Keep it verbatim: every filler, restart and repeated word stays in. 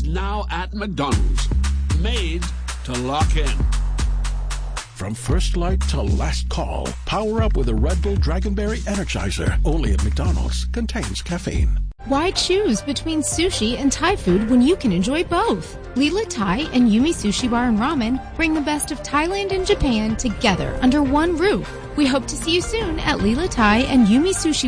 is now at McDonald's. Made to lock in. From first light to last call, power up with a Red Bull Dragonberry Energizer. Only at McDonald's. Contains caffeine. Why choose between sushi and Thai food when you can enjoy both? Leela Thai and Yumi Sushi Bar and Ramen bring the best of Thailand and Japan together under one roof. We hope to see you soon at Leela Thai and Yumi Sushi